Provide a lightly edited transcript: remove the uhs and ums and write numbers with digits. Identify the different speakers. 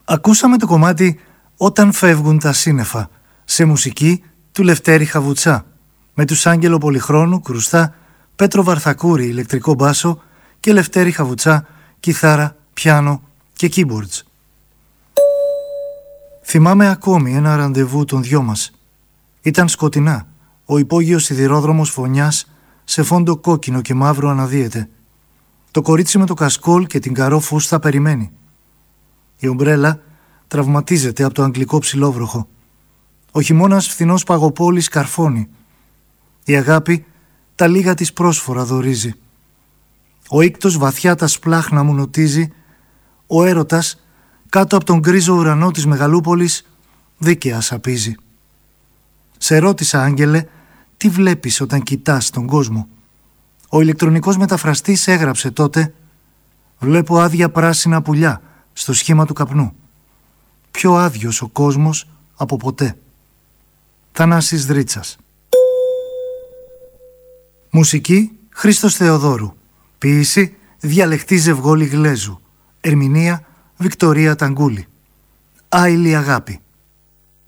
Speaker 1: Ακούσαμε το κομμάτι «Όταν φεύγουν τα σύννεφα» σε μουσική του Λευτέρη Χαβουτσά, με τους Άγγελο Πολυχρόνου, κρουστά, Πέτρο Βαρθακούρη, ηλεκτρικό μπάσο και Λευτέρη Χαβουτσά, κιθάρα, πιάνο και keyboards. Θυμάμαι ακόμη ένα ραντεβού των δυο μας. Ήταν σκοτεινά, ο υπόγειος σιδηρόδρομος Φωνιάς σε φόντο κόκκινο και μαύρο αναδύεται. Το κορίτσι με το κασκόλ και την καρό φούστα περιμένει. Η ομπρέλα τραυματίζεται από το αγγλικό ψηλόβροχο. Ο χειμώνας φθηνός παγοπόλης καρφώνει. Η αγάπη τα λίγα της πρόσφορα δωρίζει. Ο ίκτος βαθιά τα σπλάχνα μου νοτίζει. Ο έρωτας κάτω από τον γκρίζο ουρανό της μεγαλούπολης δίκαια σαπίζει. Σε ρώτησα, Άγγελε, τι βλέπεις όταν κοιτάς τον κόσμο. Ο ηλεκτρονικός μεταφραστής έγραψε τότε «Βλέπω άδεια πράσινα πουλιά στο σχήμα του καπνού. Πιο άδειος ο κόσμος από ποτέ». Θανάσης Δρίτσας. Μουσική Χρήστος Θεοδόρου. Ποίηση Διαλεκτή Ζευγόλη Γλέζου. Ερμηνεία Βικτωρία Ταγκούλη. Άειλη αγάπη.